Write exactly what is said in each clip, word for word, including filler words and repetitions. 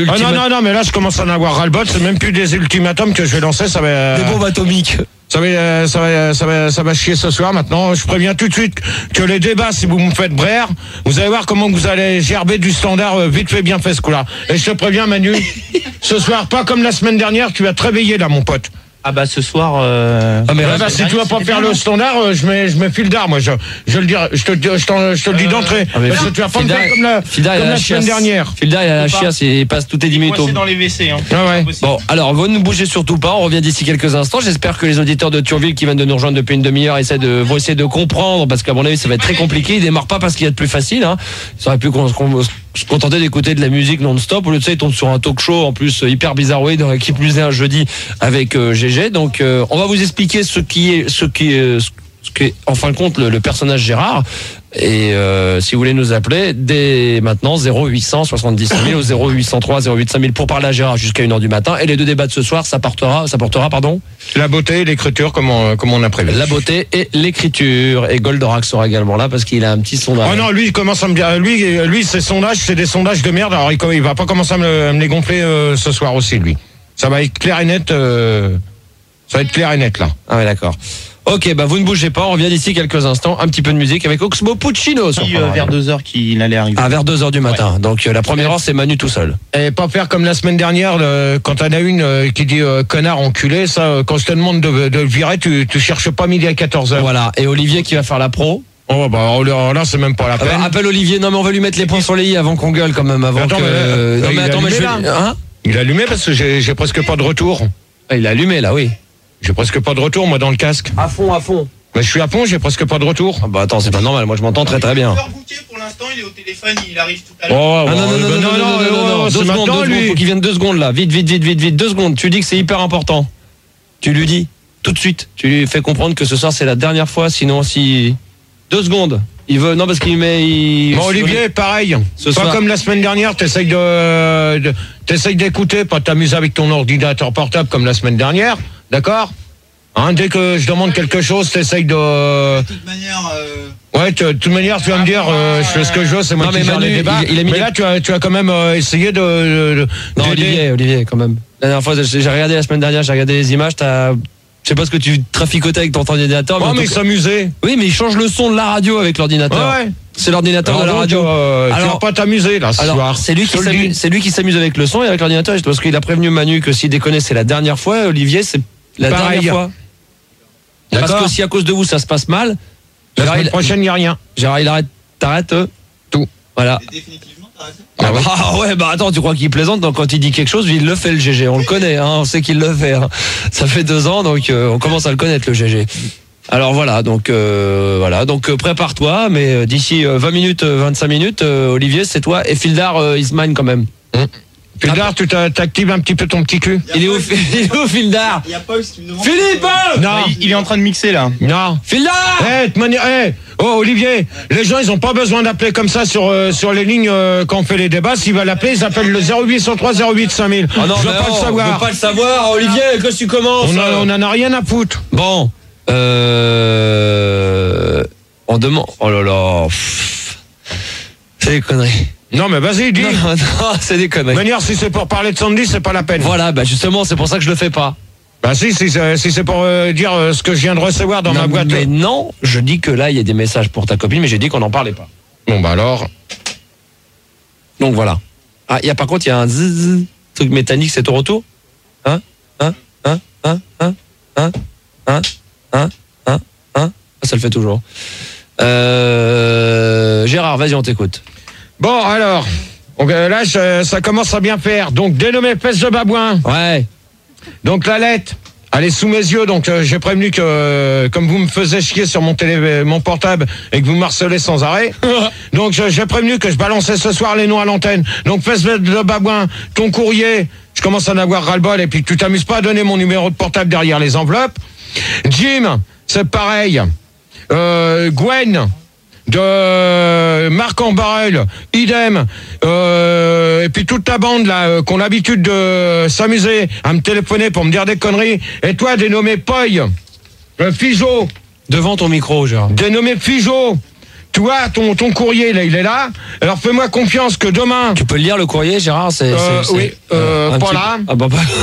Ah non, non, non, mais là, je commence à en avoir ras-le-bol. C'est même plus des ultimatums que je vais lancer. Ça va. Des bombes atomiques. Ça va, ça va, ça va, ça va chier ce soir. Maintenant, je préviens tout de suite que les débats, si vous me faites braire, vous allez voir comment vous allez gerber du standard vite fait, bien fait ce coup-là. Et je te préviens, Manu, ce soir, pas comme la semaine dernière, tu vas te réveiller là, mon pote. Ah bah ce soir. Euh... Ah mais là, bah, si tu vas pas faire le standard, je mets, je mets Fildar, moi, je, je le dirai, je te, je t'en, je te le dis d'entrée. Ah, parce que tu vas pas me faire comme la, Fildar, comme la semaine dernière. Fildar, il a la chiasse, il passe toutes les dix minutes. C'est dans les W C. Hein. Ah ouais. Bon, alors, vous ne bougez surtout pas. On revient d'ici quelques instants. J'espère que les auditeurs de Thionville qui viennent de nous rejoindre depuis une demi-heure essaient de, vont essayer de comprendre, parce qu'à mon avis, ça va être très compliqué. Ils démarrent pas parce qu'il y a de plus facile, hein. Ils auraient pu qu'on, qu'on, se contenter d'écouter de la musique non-stop. Au lieu de ça, ils tombent sur un talk show, en plus, hyper bizarroïde, qui plus est un jeudi avec euh, G G. Donc, euh, on va vous expliquer ce qui est, ce qui est, ce qui est, en fin de compte, le, le personnage Gérard. Et euh, si vous voulez nous appeler, dès maintenant, zéro huit cent soixante-dix mille ou zéro huit cent trois zéro huit cinq mille pour parler à Gérard jusqu'à une heure du matin. Et les deux débats de ce soir, ça portera, ça portera, pardon, la beauté et l'écriture, comme on, comme on a prévu. la beauté et l'écriture. Et Goldorak sera également là parce qu'il a un petit sondage. Oh non, lui, il commence à me dire, lui, lui, ses sondages, c'est des sondages de merde. Alors, il, il va pas commencer à me, à me les gonfler euh, ce soir aussi, lui. Ça va être clair et net. Euh, ça va être clair et net là. Ah ouais, d'accord. Ok, bah vous ne bougez pas, on revient d'ici quelques instants. Un petit peu de musique avec Oxmo Puccino. Qui, euh, vers deux heures qu'il allait arriver. Ah, vers deux heures du matin. Ouais. Donc euh, la première heure, c'est Manu tout seul. Et pas faire comme la semaine dernière, le, quand t'en as une euh, qui dit euh, connard enculé, ça, euh, quand je te demande de, de le virer, tu, tu cherches pas midi à quatorze heures. Voilà, et Olivier qui va faire la pro. Oh bah alors là, c'est même pas la peine. Ah bah, appelle Olivier, non mais on va lui mettre les points sur les i avant qu'on gueule quand même. Avant attends, que... mais, euh, non mais attends, mais je vais... Hein il a allumé parce que j'ai, j'ai presque pas de retour. Ah, il a allumé là, oui. J'ai presque pas de retour, moi, dans le casque. À fond, à fond. Mais je suis à fond, j'ai presque pas de retour. Ah bah attends, c'est pas normal, moi je m'entends très très bien. Pour l'instant, il est au téléphone, il arrive tout à l'heure. Oh, ah non, non, non, non, non, non, non, non, deux secondes, deux secondes, faut qu'il vienne deux secondes là. Vite, vite, vite, vite, vite, deux secondes. Tu dis que c'est hyper important. Tu lui dis, tout de suite. Tu lui fais comprendre que ce soir c'est la dernière fois, sinon si... Deux secondes. Il veut, non parce qu'il met... Il... Bon, Olivier, pareil. Ce pas soir. Comme la semaine dernière, t'essayes de, de t'essayes d'écouter, pas t'amuser avec ton ordinateur portable comme la semaine dernière. D'accord? Hein, dès que je demande quelque chose, t'essayes de... De toute manière... Euh... Ouais, de toute manière, tu vas me dire, euh, je fais ce que je veux, c'est moi non, qui mais gère Manu, les débats. Il, il a mis mais des... là, tu as, tu as quand même euh, essayé de... de non, d'aider. Olivier, Olivier, quand même. La dernière fois, j'ai regardé la semaine dernière, j'ai regardé les images, t'as... Je sais pas ce que tu traficotais avec ton ordinateur. Oh, mais, mais cas... s'amuser. Oui, mais il change le son de la radio avec l'ordinateur. Ouais. C'est l'ordinateur de la donc, radio. Euh, alors, tu vas pas t'amuser là ce alors, soir. C'est lui, qui s'amuse, c'est lui qui s'amuse avec le son et avec l'ordinateur. Parce qu'il a prévenu Manu que s'il déconnait, c'est la dernière fois. Olivier, c'est la pareil. Dernière fois. D'accord. Parce que si à cause de vous ça se passe mal, la Gérard, semaine il... prochaine, il n'y a rien. Gérard, il arrête, t'arrêtes euh, tout. Voilà. Et définitivement, t'arrêtes. Ah, ouais. Ah ouais, bah attends, tu crois qu'il plaisante? Donc quand il dit quelque chose, il le fait le G G. On le connaît, hein, on sait qu'il le fait. Hein. Ça fait deux ans, donc euh, on commence à le connaître le G G. Alors voilà, donc euh, voilà, donc euh, prépare-toi, mais euh, d'ici euh, vingt minutes, euh, vingt-cinq minutes, euh, Olivier, c'est toi et Fildar euh, is mine quand même. Hum. Fildar, tu t'actives un petit peu ton petit cul. Il est où, il est où Fildar? Il y a Paul qui me demande. Philippe! Non, il, il est en train de mixer là. non. Fildar! Eh, de manière, eh, oh Olivier, les gens ils ont pas besoin d'appeler comme ça sur euh, sur les lignes euh, quand on fait les débats. S'ils veulent appeler, ils appellent le zéro huit cent trois zéro huit cinq mille. Oh non, je veux pas oh, le savoir. Je veux pas le savoir, Olivier, que tu commences. On, a, on en a rien à foutre. Bon, euh, on demande. Oh là là, pff, c'est des conneries. Non mais vas-y, dis. Non, non, c'est des De conneries. manière, si c'est pour parler de Sandy, c'est pas la peine. Voilà, bah justement, c'est pour ça que je le fais pas. Bah si, si, si c'est pour euh, dire euh, ce que je viens de recevoir dans non, ma boîte. Mais non, je dis que là, il y a des messages pour ta copine, mais j'ai dit qu'on n'en parlait pas. Bon bah alors. Donc voilà. Ah, il y a par contre, il y a un zzz, truc métallique, c'est au retour. Hein, hein, hein, hein, hein, hein, hein, hein, hein, hein. Ça le fait toujours. Euh, Gérard, vas-y, on t'écoute. Bon alors, donc, euh, là je, ça commence à bien faire. Donc dénommé fesses de babouin. Ouais. Donc la lettre, elle est sous mes yeux. Donc euh, j'ai prévenu que euh, comme vous me faisiez chier sur mon télé, mon portable et que vous m'harcelez sans arrêt, donc je- j'ai prévenu que je balançais ce soir les noms à l'antenne. Donc fesses de babouin, ton courrier, je commence à en avoir ras-le-bol et puis tu t'amuses pas à donner mon numéro de portable derrière les enveloppes. Jim, c'est pareil. Euh, Gwen. De Marc en Barrel, idem, euh, et puis toute ta bande là, euh, qu'on a l'habitude de s'amuser à me téléphoner pour me dire des conneries, et toi dénommé Poy, euh, Figeaud, Devant ton micro, Gérard. dénommé Figeaud, tu vois, ton, ton courrier, là, il est là. Alors fais-moi confiance que demain... Tu peux le lire le courrier, Gérard? C'est, Euh, c'est- oui, c'est- euh, un pas petit- là. Ah bah, bah.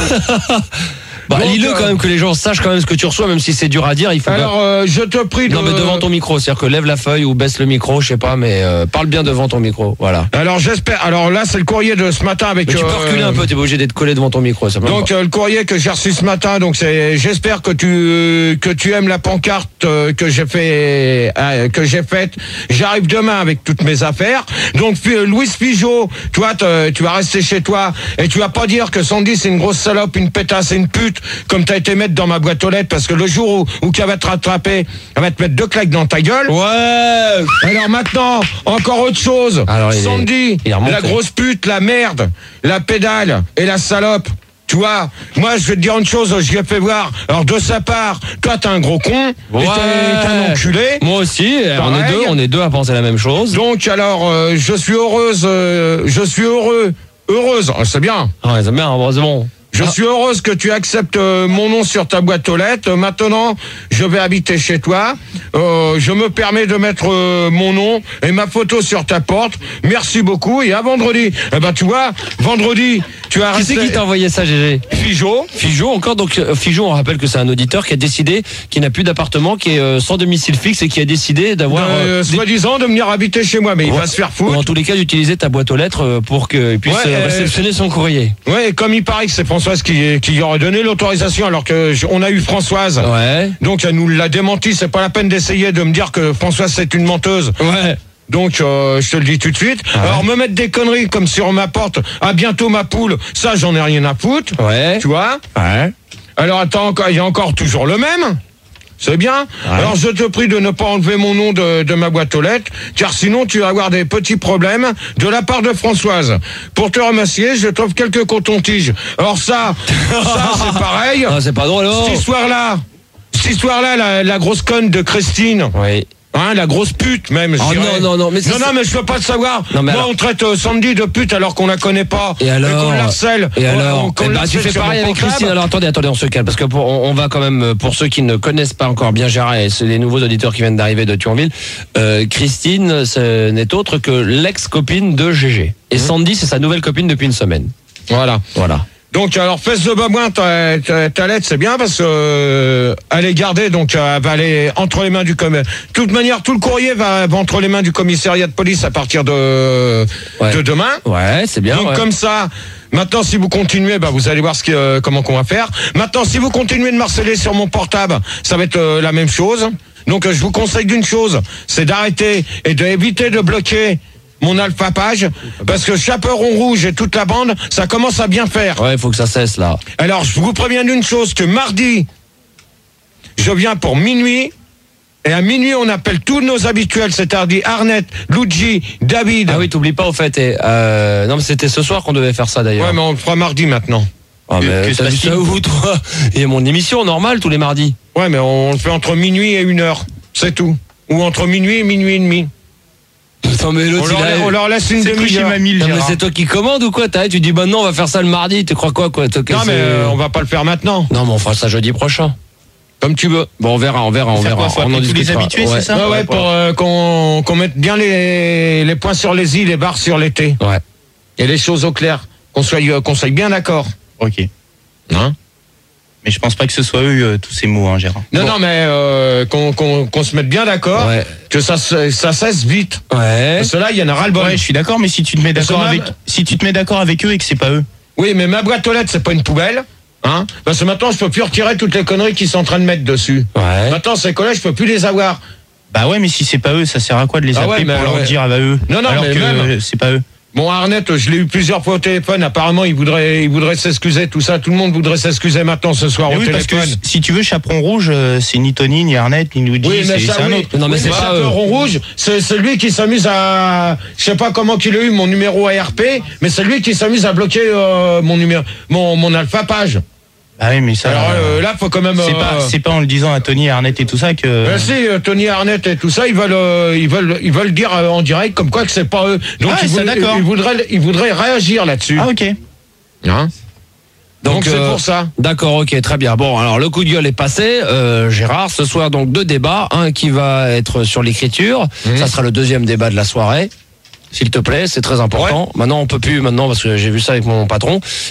Bah, Donc, lis-le euh, quand même, que les gens sachent quand même ce que tu reçois, même si c'est dur à dire. Il faut. Alors, euh, je te prie de... Non, mais devant ton micro, c'est-à-dire que lève la feuille ou baisse le micro, je sais pas, mais euh, parle bien devant ton micro, voilà. Alors, j'espère... Alors là, c'est le courrier de ce matin avec... Mais tu peux euh, reculer un peu, t'es pas obligé d'être collé devant ton micro. Ça peut Donc pas. euh, le courrier que j'ai reçu ce matin, donc c'est j'espère que tu que tu aimes la pancarte euh, que j'ai fait euh, que j'ai faite. J'arrive demain avec toutes mes affaires. Donc euh, Louise Pigeot, toi te- tu vas rester chez toi et tu vas pas dire que Sandy c'est une grosse salope, une pétasse et une pute comme t'as été mettre dans ma boîte aux lettres, parce que le jour où, où qu'elle va te rattraper, elle va te mettre deux claques dans ta gueule. Ouais. Alors maintenant, encore autre chose. Alors, il est- Sandy, il est remonté. la grosse pute, la merde, la pédale et la salope. Tu vois, moi je vais te dire une chose, je lui ai fait voir. Alors de sa part, toi t'es un gros con, Ouais. et t'es t'es un enculé. Moi aussi, on est Pareil. deux, on est deux à penser la même chose. Donc alors, euh, je suis heureuse, euh, je suis heureux, heureuse, oh, c'est bien. Ouais, c'est bien, heureusement. Je suis heureuse que tu acceptes euh, mon nom sur ta boîte aux lettres. Euh, Maintenant, je vais habiter chez toi. Euh, je me permets de mettre euh, mon nom et ma photo sur ta porte. Merci beaucoup et à vendredi. Eh ben tu vois, vendredi, tu as Qui c'est qui t'a envoyé ça, Gégé? Figeot. Figeot encore, donc euh, Figeot, on rappelle que c'est un auditeur qui a décidé, qui n'a plus d'appartement, qui est euh, sans domicile fixe et qui a décidé d'avoir, Euh, euh, des- soi-disant de venir habiter chez moi, mais il Ouais. va se faire ou en foutre. tous les cas d'utiliser ta boîte aux lettres euh, pour qu'il puisse Ouais, euh, euh, réceptionner son courrier. Ouais, et comme il paraît que c'est Françoise qui, qui aurait donné l'autorisation, alors que je- on a eu Françoise. Ouais. Donc elle nous l'a démenti. C'est pas la peine d'essayer de me dire que Françoise c'est une menteuse. Ouais. Donc, euh, je te le dis tout de suite. Ah ouais. Alors, me mettre des conneries comme sur ma porte, à bientôt ma poule, ça, j'en ai rien à foutre. Ouais. Tu vois? Ouais. Alors, attends, encore- il y a encore toujours le même. C'est bien. Ouais. Alors, je te prie de ne pas enlever mon nom de, de ma boîte aux lettres, car sinon, tu vas avoir des petits problèmes de la part de Françoise. Pour te remercier, je trouve quelques cotons-tiges. Alors, ça, ça, c'est pareil. Ah, c'est pas drôle, alors. Cette histoire-là, cette histoire-là, la, la grosse conne de Christine. Oui. Hein, la grosse pute même. je Oh, dirais. non, non, non, mais ça, non, non, c'est- mais je veux pas le savoir. Non, mais Moi, alors- on traite euh, Sandy de pute alors qu'on la connaît pas. Et alors qu'on l'harcèle. Et On- alors on- qu'on Eh ben, l'harcèle tu fais sur pareil mon avec portable. Christine. Alors attendez, attendez, on se calme parce que pour, on, on va quand même, pour ceux qui ne connaissent pas encore bien Gérard et c'est les nouveaux auditeurs qui viennent d'arriver de Thionville, euh, Christine, ce n'est autre que l'ex-copine de Gégé. Et Sandy, c'est sa nouvelle copine depuis une semaine. Voilà. Voilà. Donc, alors, fesse de babouin, ta, ta, ta lettre, c'est bien parce que euh, elle est gardée, donc euh, elle va aller entre les mains du commissaire. De toute manière, tout le courrier va, va entre les mains du commissariat de police à partir de, Ouais. de demain. Ouais, c'est bien. Donc ouais. comme ça, maintenant si vous continuez, bah, vous allez voir ce que, euh, comment qu'on va faire. Maintenant si vous continuez de marceler sur mon portable, ça va être euh, la même chose. Donc euh, je vous conseille d'une chose, c'est d'arrêter et d'éviter de bloquer mon alpha page, parce que Chaperon Rouge et toute la bande, ça commence à bien faire. Ouais, il faut que ça cesse là. Alors je vous préviens d'une chose, que mardi, je viens pour minuit. Et à minuit, on appelle tous nos habituels, c'est-à-dire Arnett, Luigi, David. Ah oui, t'oublies pas au fait. Et, euh, non, mais c'était ce soir qu'on devait faire ça d'ailleurs. Ouais, mais on le fera mardi maintenant. Ah, mais que se t'as vu passe-t-il ça où, toi? Il y a mon émission normale tous les mardis. Ouais, mais on le fait entre minuit et une heure. C'est tout. Ou entre minuit et minuit et demi. Attends, mais On l'autre, leur, il a- on leur laisse une C'est toi qui demi-heure. m'as mis le Non, mais Gérard. c'est toi qui commandes ou quoi? T'as, tu dis, bah non, on va faire ça le mardi. Tu crois quoi, quoi? Toi, Non, c'est- mais euh, on va pas le faire maintenant. Non, mais on fera ça jeudi prochain. Comme tu veux. Bon, on verra, on verra, on Faire verra. quoi, faut on en appeler tous les discutera. habitués, c'est ça Ouais, ouais, ouais, pour euh, qu'on qu'on mette bien les, les points sur les i, les barres sur les t. Ouais. Et les choses au clair. Qu'on soit, euh, qu'on soit bien d'accord. Ok. Hein? Mais je pense pas que ce soit eux, euh, tous ces mots, hein, Gérard. Non, Bon. non, mais euh, qu'on qu'on qu'on se mette bien d'accord. Ouais. Que ça, se- ça cesse vite. Ouais. Parce que là, il y en a ras-le-bol. Ouais, je suis d'accord, mais si tu te mets d'accord Parce que avec, même- si tu te mets d'accord avec eux et que c'est pas eux. Oui, mais ma boîte aux lettres, c'est pas une poubelle. Hein? Parce que maintenant, je peux plus retirer toutes les conneries qu'ils sont en train de mettre dessus. Ouais. Maintenant, ces collèges, je peux plus les avoir. Bah ouais, mais si c'est pas eux, ça sert à quoi de les Ah appeler ouais, mais pour leur ouais. dire ah bah eux Non, non, alors mais que même- euh, c'est pas eux. Bon, Arnett, je l'ai eu plusieurs fois au téléphone. Apparemment, il voudrait, il voudrait s'excuser, tout ça. Tout le monde voudrait s'excuser maintenant ce soir Mais au oui, parce que téléphone. si tu veux, Chaperon Rouge, euh, c'est ni Tony, ni Arnett, ni Luigi, Oui, mais c'est ça, c'est un oui. autre. Non, mais Oui, c'est pas eux. Chaperon Rouge, c'est celui qui s'amuse à, je sais pas comment qu'il a eu mon numéro A R P, mais c'est lui qui s'amuse à bloquer euh, mon numéro, mon, mon alpha page. Ah oui, mais ça. Alors euh, euh, là, faut quand même. c'est euh, pas, c'est pas en le disant à Tony, Arnett et tout ça que. Euh, si, euh, Tony Arnett et tout ça, ils veulent, euh, ils veulent, ils veulent dire euh, en direct comme quoi que c'est pas eux. Donc Ah, ils, ça, voudraient, d'accord. ils voudraient, ils voudraient réagir là-dessus. Ah ok. Hein Donc c'est euh, pour ça. D'accord, ok, très bien. Bon, alors le coup de gueule est passé. Euh, Gérard, ce soir donc deux débats. Un qui va être sur l'écriture. Mmh. Ça sera le deuxième débat de la soirée. S'il te plaît, c'est très important. Ouais. Maintenant, on peut plus, maintenant, parce que j'ai vu ça avec mon patron.